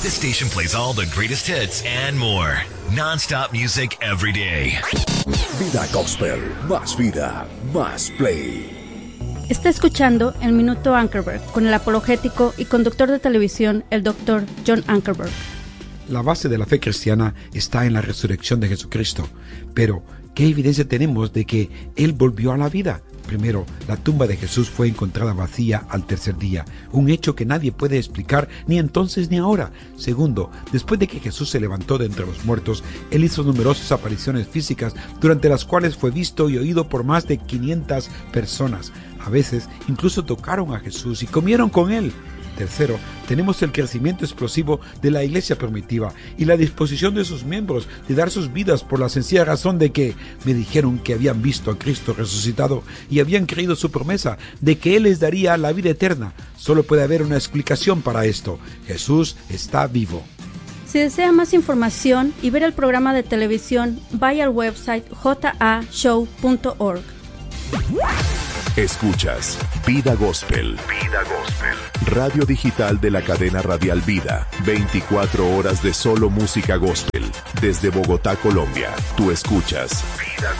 This station plays all the greatest hits and more. Non-stop music every day. Vida Gospel, más vida, más play. Está escuchando El Minuto Ankerberg con el apologético y conductor de televisión, el Dr. John Ankerberg. La base de la fe cristiana está en la resurrección de Jesucristo. Pero, ¿qué evidencia tenemos de que Él volvió a la vida? Primero, la tumba de Jesús fue encontrada vacía al tercer día, un hecho que nadie puede explicar ni entonces ni ahora. Segundo, después de que Jesús se levantó de entre los muertos, Él hizo numerosas apariciones físicas, durante las cuales fue visto y oído por más de 500 personas. A veces, incluso tocaron a Jesús y comieron con Él. Tercero, tenemos el crecimiento explosivo de la iglesia primitiva y la disposición de sus miembros de dar sus vidas por la sencilla razón de que me dijeron que habían visto a Cristo resucitado y habían creído su promesa de que Él les daría la vida eterna. Solo puede haber una explicación para esto: Jesús está vivo. Si desea más información y ver el programa de televisión, vaya al website jashow.org. Escuchas Vida Gospel. Vida Gospel. Radio digital de la cadena radial Vida. 24 horas de solo música gospel. Desde Bogotá, Colombia. Tú escuchas Vida